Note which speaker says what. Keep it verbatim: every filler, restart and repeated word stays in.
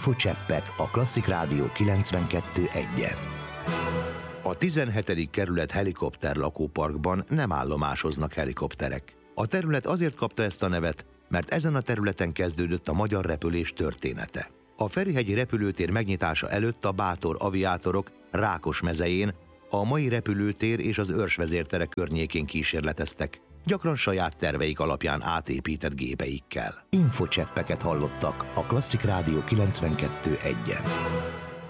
Speaker 1: Infocseppek a Klasszik Rádió kilencvenkettő egyen. A tizenhetedik kerület helikopter lakóparkban nem állomásoznak helikopterek. A terület azért kapta ezt a nevet, mert ezen a területen kezdődött a magyar repülés története. A Ferihegyi repülőtér megnyitása előtt a bátor aviátorok Rákosmezején, a mai repülőtér és az Őrsvezértere környékén kísérleteztek, gyakran saját terveik alapján átépített gépeikkel. Infocseppeket hallottak a Klasszik Rádió kilencvenkettő egyen.